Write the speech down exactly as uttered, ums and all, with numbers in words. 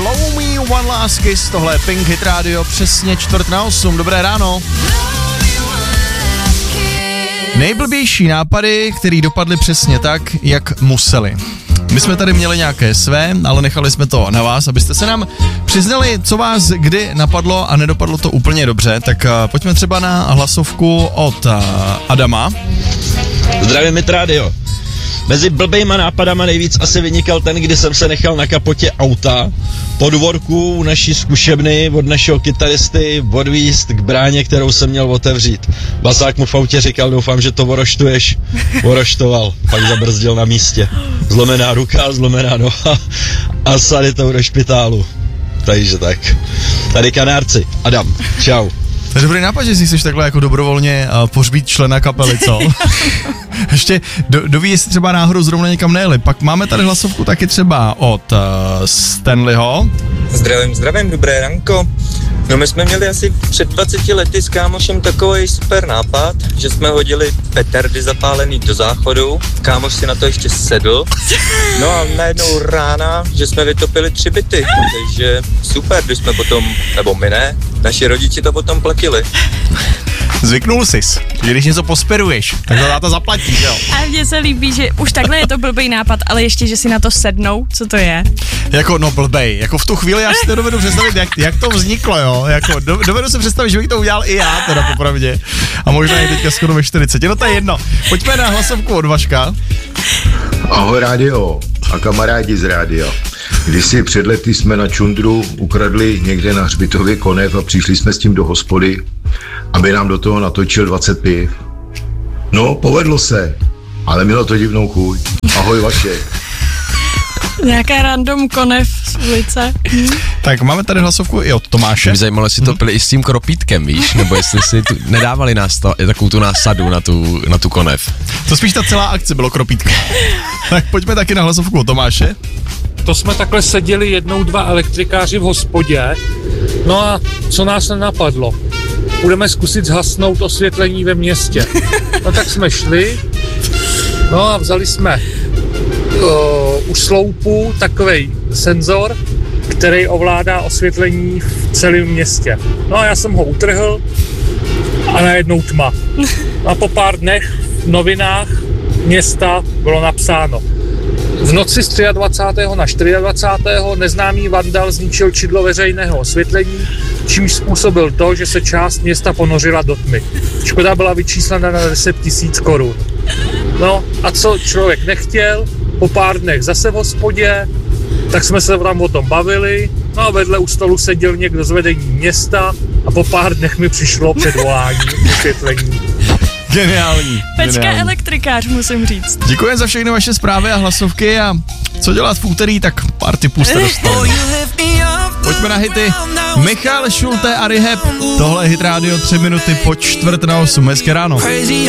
Blow Me One Last Kiss, tohle je Pink Hit Radio, přesně čtvrt na osm, dobré ráno. Nejblbější nápady, které dopadly přesně tak, jak museli. My jsme tady měli nějaké své, ale nechali jsme to na vás, abyste se nám přiznali, co vás kdy napadlo a nedopadlo to úplně dobře. Tak uh, pojďme třeba na hlasovku od uh, Adama. Zdravím, Hit Radio. Mezi blbejma nápadama nejvíc asi vynikal ten, kdy jsem se nechal na kapotě auta po dvorku naší zkušebny od našeho kytaristy odvízt k bráně, kterou jsem měl otevřít. Basák mu v autě říkal, doufám, že to oroštuješ. Oroštoval, pak zabrzdil na místě. Zlomená ruka, zlomená noha a sanitou do špitálu. Takže tak. Tady Kanárci. Adam, čau. To je dobrý nápad, že si chceš takhle jako dobrovolně uh, pohřbít člena kapely, co? Ještě do, doví, jestli třeba náhodou zrovna někam nejeli. Pak máme tady hlasovku taky třeba od uh, Stanleyho. Zdravím, zdravím, dobré ranko. No my jsme měli asi před dvaceti lety s kámošem takový super nápad, že jsme hodili petardy zapálený do záchodu, kámoš si na to ještě sedl, no a najednou rána, že jsme vytopili tři byty, takže super, když jsme potom, nebo my ne, naši rodiči to potom platili. Zvyknul sis, že když něco posperuješ, tak to táta zaplatí, jo? A mně se líbí, že už takhle je to blbý nápad, ale ještě, že si na to sednou, co to je? Jako, no blbej, jako v tu chvíli já si to dovedu představit, jak, jak to vzniklo, jo? Jako, do, dovedu si představit, že bych to udělal i já, teda popravdě. A možná i teďka skoro ve čtyřiceti, no to je jedno. Pojďme na hlasovku od Vaška. Ahoj rádio a kamarádi z rádia. Kdysi před lety jsme na čundru ukradli někde na hřbitově konev a přišli jsme s tím do hospody, aby nám do toho natočil dvacet piv. No, povedlo se, ale mělo to divnou chuť. Ahoj Vašek. Nějaká random konev z ulice. Hm. Tak máme tady hlasovku i od Tomáše. Mě zajímalo, jestli to pili i s tím kropítkem, víš, nebo jestli si tu, nedávali nás to, takovou tu násadu na tu, na tu konev. To spíš ta celá akce bylo kropítko. Tak pojďme taky na hlasovku od Tomáše. To jsme takhle seděli jednou dva elektrikáři v hospodě, no a co nás nenapadlo? Budeme zkusit zhasnout osvětlení ve městě. No tak jsme šli, no a vzali jsme uh, u sloupu takovej senzor, který ovládá osvětlení v celém městě. No a já jsem ho utrhl a najednou tma. A po pár dnech v novinách města bylo napsáno: v noci z dvacátého třetího na dvacátého čtvrtého neznámý vandal zničil čidlo veřejného osvětlení, čímž způsobil to, že se část města ponořila do tmy. Škoda byla vyčíslena na deset tisíc korun. No a co člověk nechtěl, po pár dnech zase v hospodě, tak jsme se tam o tom bavili, no a vedle u stolu seděl někdo z vedení města a po pár dnech mi přišlo předvolání osvětlení. Geniální. Pečka geniální. elektrikář, musím říct. Děkuji za všechny vaše zprávy a hlasovky a co dělat v úterý, tak pár tipů jste dostali. Pojďme na hity. Michal Schulte a Rehab. Tohle je Hit Radio, tři minuty po čtvrt na osm. Hezké ráno.